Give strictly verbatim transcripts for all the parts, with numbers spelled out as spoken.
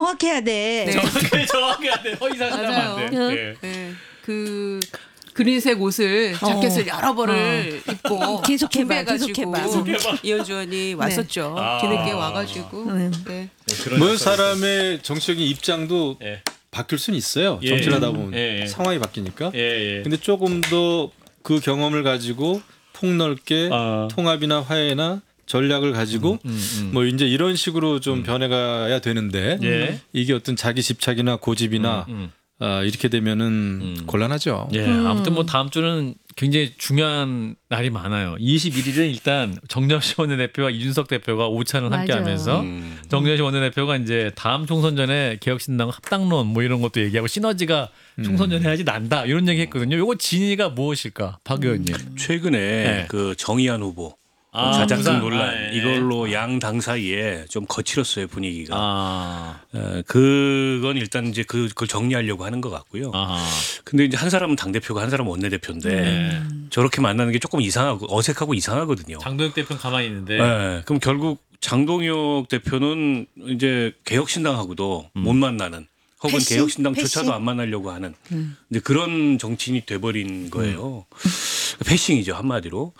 정확해야 돼. 네. 정확하게 정확해야 돼. 허위사실하면 맞아요. 안 돼. 네. 네. 그 그린색 옷을 자켓을 어. 여러 벌을 어. 입고 계속해봐, 준비해가지고 계속해봐. 이현주 의원이 왔었죠. 아. 뒤늦게 와가지고. 음. 네. 그런 뭐 역할이 사람의 정치적인 입장도 예. 바뀔 수는 있어요. 예. 정치를 하다 보면 예, 예. 상황이 바뀌니까. 예, 예. 근데 조금 더 그 경험을 가지고 폭넓게 아. 통합이나 화해나 전략을 가지고 음, 음. 뭐 이제 이런 식으로 좀 변해가야 되는데 예. 이게 어떤 자기 집착이나 고집이나 음, 음. 아, 이렇게 되면은 음. 곤란하죠. 예, 아무튼 뭐 다음 주는 굉장히 중요한 날이 많아요. 이십일 일은 일단 정정식 원내대표와 이준석 대표가 오찬을 함께 맞아요. 하면서 음. 정정식 원내대표가 이제 다음 총선 전에 개혁신당 합당론 뭐 이런 것도 얘기하고 시너지가 총선 전에 해야지 난다 이런 얘기 했거든요. 요거 진위가 무엇일까? 박 의원님. 최근에 네. 그 정의안 후보 아, 자작극 부산. 논란 아, 예. 이걸로 양 당 사이에 좀 거칠었어요 분위기가. 아. 어, 그건 일단 이제 그, 그걸 정리하려고 하는 것 같고요. 아하. 근데 이제 한 사람은 당 대표가 한 사람은 원내 대표인데 네. 저렇게 만나는 게 조금 이상하고 어색하고 이상하거든요. 장도혁 대표는 가만히 있는데. 네. 그럼 결국 장동혁 대표는 이제 개혁신당하고도 음. 못 만나는. 혹은 패싱? 개혁신당조차도 패싱? 안 만나려고 하는 이제 그런 정치인이 돼버린 거예요. 패싱이죠 한마디로.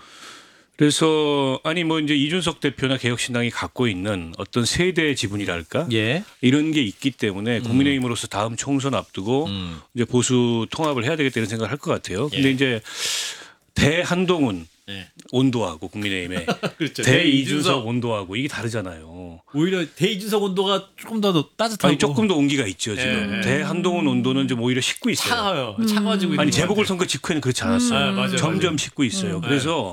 그래서 아니 뭐 이제 이준석 대표나 개혁신당이 갖고 있는 어떤 세대 지분이랄까 예. 이런 게 있기 때문에 국민의힘으로서 다음 총선 앞두고 음. 이제 보수 통합을 해야 되겠다는 생각을 할 것 같아요. 근데 예. 이제 대한동훈 네. 온도하고 국민의힘의 그렇죠. 대이준석 온도하고 이게 다르잖아요. 오히려 대이준석 온도가 조금 더 따뜻하고 아니 조금 더 온기가 있죠 지금. 예. 대한동훈 온도는 좀 오히려 식고 있어요. 차가워요. 차가워지고 있는 아니 것 재보궐선거 직후에는 그렇지 않았어요. 아, 맞아요, 점점 맞아요. 식고 있어요. 음, 그래서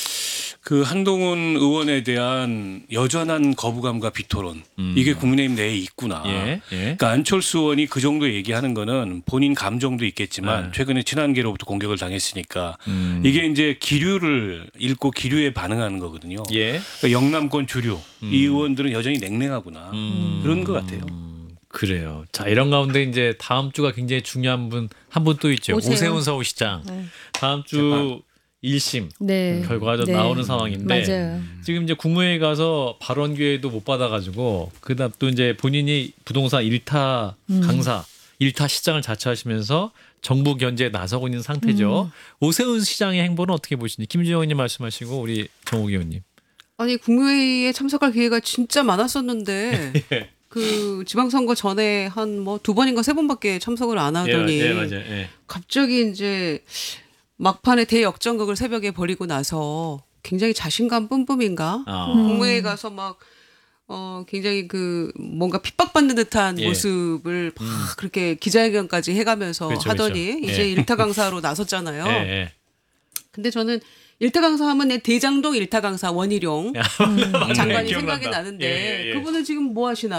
그 한동훈 의원에 대한 여전한 거부감과 비토론 음. 이게 국민의힘 내에 있구나. 예. 예. 그러니까 안철수 의원이 그 정도 얘기하는 거는 본인 감정도 있겠지만 네. 최근에 친한계로부터 공격을 당했으니까 음. 이게 이제 기류를 읽고 기류에 반응하는 거거든요. 예. 그러니까 영남권 주류 이 의원들은 여전히 냉랭하구나 음. 그런 것 같아요. 그래요. 자, 이런 가운데 이제 다음 주가 굉장히 중요한 분 한 분 또 있죠. 오세훈. 오세훈 서울시장. 네. 다음 주 일 심 네. 결과가 네. 나오는 상황인데 맞아요. 지금 이제 국무회의 가서 발언 기회도 못 받아가지고 그다음 또 이제 본인이 부동산 일타 강사, 일타 시장을 자처하시면서 정부 견제에 나서고 있는 상태죠. 오세훈 시장의 행보는 어떻게 보시는지 김주영 의원님 말씀하시고 우리 정욱 의원님. 아니 국무회의에 참석할 기회가 진짜 많았었는데 예. 그 지방선거 전에 한 뭐 두 번인가 세 번밖에 참석을 안 하더니 예, 예, 맞아요. 예. 갑자기 이제 막판에 대역전극을 새벽에 벌이고 나서 굉장히 자신감 뿜뿜인가 아. 국무회에 가서 막 어, 굉장히 그 뭔가 핍박받는 듯한 예. 모습을 막 그렇게 기자회견까지 해가면서 그렇죠, 하더니 그렇죠. 이제 예. 일타 강사로 나섰잖아요. 예, 예. 근데 저는 일타 강사 하면 내 대장동 일타 강사 원희룡 맞네, 장관이 기억난다. 생각이 나는데 예, 예. 그분은 지금 뭐 하시나.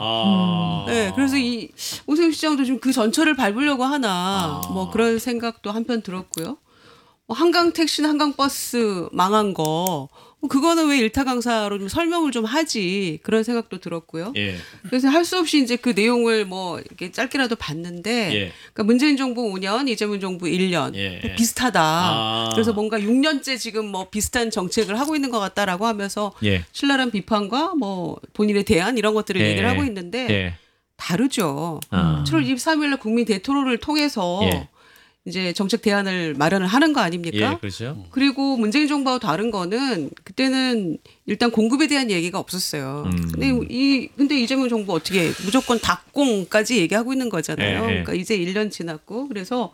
아. 네, 그래서 이 오세훈 시장도 좀 그 전철을 밟으려고 하나 아. 뭐 그런 생각도 한편 들었고요. 뭐 한강 택시나 한강 버스 망한 거 뭐 그거는 왜 일타 강사로 좀 설명을 좀 하지 그런 생각도 들었고요. 예. 그래서 할 수 없이 이제 그 내용을 뭐 이렇게 짧게라도 봤는데, 예. 그러니까 문재인 정부 오 년, 이재명 정부 일 년 예. 뭐 비슷하다. 아. 그래서 뭔가 육 년째 지금 뭐 비슷한 정책을 하고 있는 것 같다라고 하면서 예. 신랄한 비판과 뭐 본인에 대한 이런 것들을 예. 얘기를 하고 있는데 예. 다르죠. 아. 칠월 이십삼일 날 국민 대토론을 통해서 예. 이제 정책 대안을 마련을 하는 거 아닙니까? 예, 그렇죠. 그리고 문재인 정부와 다른 거는 그때는 일단 공급에 대한 얘기가 없었어요. 음. 근데 이 근데 이재명 정부 어떻게 무조건 닭공까지 얘기하고 있는 거잖아요. 예, 예. 그러니까 이제 일 년 지났고 그래서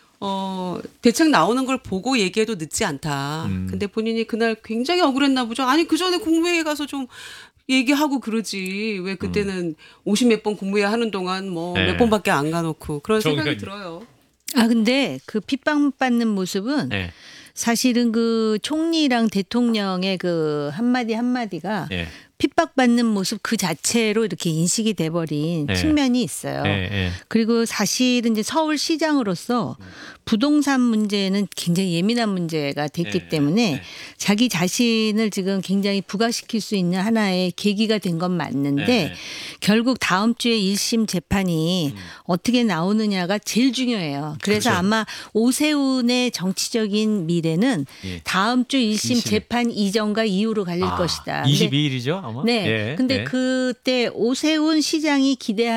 어 대책 나오는 걸 보고 얘기해도 늦지 않다. 음. 근데 본인이 그날 굉장히 억울했나 보죠. 아니 그 전에 국무회의 가서 좀 얘기하고 그러지. 왜 그때는 오십 몇 번 국무회의 하는 동안 뭐 몇 예. 번밖에 안 가놓고 그런 저 생각이 그러니까 들어요. 아 근데 그 핍박받는 모습은 예. 사실은 그 총리랑 대통령의 그 한마디 한마디가 예. 핍박받는 모습 그 자체로 이렇게 인식이 돼버린 네. 측면이 있어요. 예. 예. 그리고 사실은 이제 서울시장으로서 부동산 문제는 굉장히 예민한 문제가 됐기 네, 때문에 네. 자기 자신을 지금 굉장히 부각시킬 수 있는 하나의 계기가 된 건 맞는데 네. 결국 다음 주에 일 심 재판이 어떻게 나오느냐가 제일 중요해요. 그래서 그렇죠. 아마 오세훈의 정치적인 미래는 예. 다음 주 일 심 일 심. 재판 이전과 이후로 갈릴 아, 것이다. 근데 이십이 일이죠, 아마. 네. 예. 근데 예. 그때 오세훈 시장이 기대하는